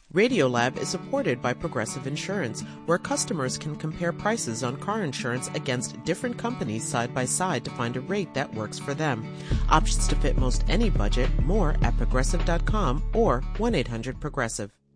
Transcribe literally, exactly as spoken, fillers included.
Radiolab is supported by Progressive Insurance, where customers can compare prices on car insurance against different companies side by side to find a rate that works for them. Options to fit most any budget. More at progressive dot com or one eight hundred progressive.